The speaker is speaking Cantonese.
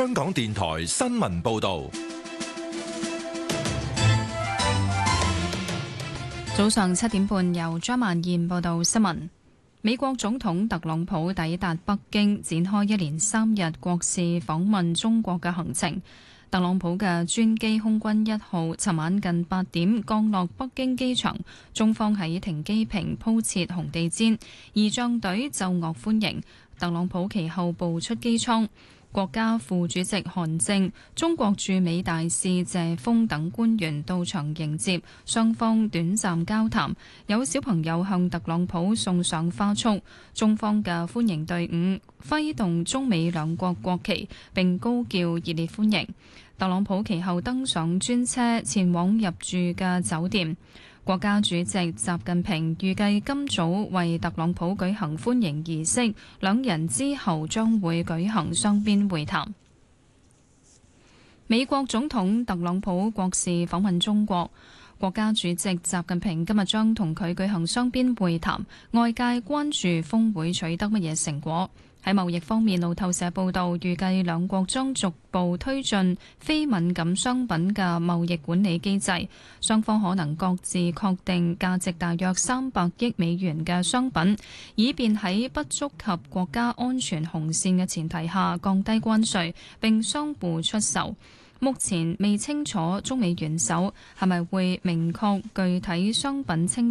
香港電台新聞報道。 早上7點半，由張曼燕報道新聞。美國總統特朗普抵達北京，展開一連3日國事訪問中國嘅行程。特朗普嘅專機空軍1號尋晚近8點降落北京機場，中方喺停機坪鋪設紅地毯，儀仗隊奏樂歡迎。特朗普其後步出機艙。國家副主席韓正、中國駐美大使謝鋒等官員到場迎接，雙方短暫交談。有小朋友向特朗普送上花束。中方嘅歡迎隊伍揮動中美兩國國旗，並高叫熱烈歡迎。特朗普其後登上專車前往入住嘅酒店。國家主席習近平預計今早為特朗普舉行歡迎儀式，兩人之後將會舉行雙邊會談。美國總統特朗普國事訪問中國，國家主席習近平今日將同佢舉行雙邊會談，外界關注峰會取得乜嘢成果。喺貿易方面，路透社報道，預計兩國將逐步推進非敏感商品嘅貿易管理機制，雙方可能各自確定價值大約300億美元嘅商品，以便喺不觸及國家安全紅線嘅前提下降低關稅，並相互出售。目前未清楚中美元首係咪會明確具體商品清